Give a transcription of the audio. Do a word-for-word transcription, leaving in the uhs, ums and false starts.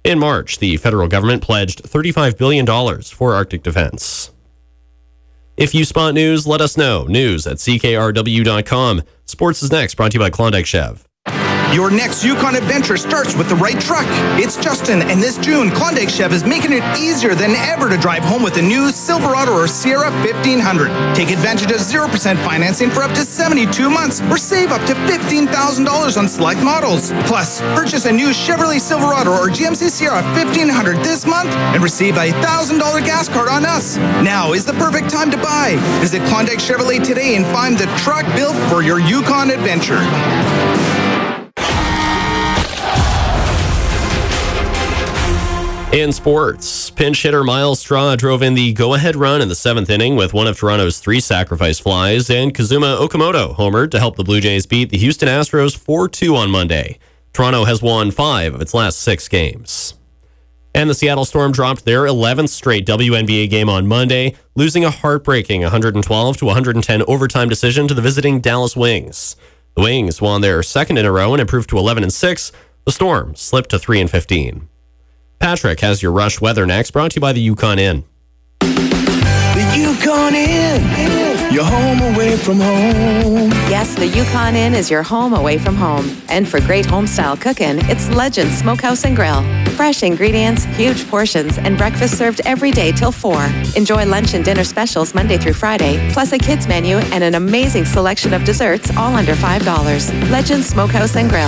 In March, the federal government pledged thirty-five billion dollars for Arctic defense. If you spot news, let us know. News at C K R W dot com. Sports is next, brought to you by Klondike Chev. Your next Yukon adventure starts with the right truck. It's Justin, and this June, Klondike Chev is making it easier than ever to drive home with the new Silverado or Sierra fifteen hundred. Take advantage of zero percent financing for up to seventy-two months, or save up to fifteen thousand dollars on select models. Plus, purchase a new Chevrolet Silverado or G M C Sierra fifteen hundred this month and receive a one thousand dollars gas card on us. Now is the perfect time to buy. Visit Klondike Chevrolet today and find the truck built for your Yukon adventure. In sports, pinch hitter Miles Straw drove in the go-ahead run in the seventh inning with one of Toronto's three sacrifice flies, and Kazuma Okamoto homered to help the Blue Jays beat the Houston Astros four two on Monday. Toronto has won five of its last six games. And the Seattle Storm dropped their eleventh straight W N B A game on Monday, losing a heartbreaking one twelve to one ten overtime decision to the visiting Dallas Wings. The Wings won their second in a row and improved to eleven and six. The Storm slipped to three and fifteen. Patrick has your Rush weather next, brought to you by the Yukon Inn. The Yukon Inn, your home away from home. Yes, the Yukon Inn is your home away from home. And for great home-style cooking, it's Legend Smokehouse and Grill. Fresh ingredients, huge portions, and breakfast served every day till four. Enjoy lunch and dinner specials Monday through Friday, plus a kids menu and an amazing selection of desserts, all under five dollars. Legend Smokehouse and Grill.